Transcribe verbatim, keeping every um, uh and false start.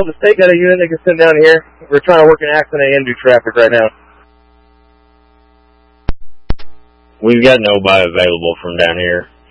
The state got a unit they can send down here. We're trying to work an accident into traffic right now. We've got nobody available from down here.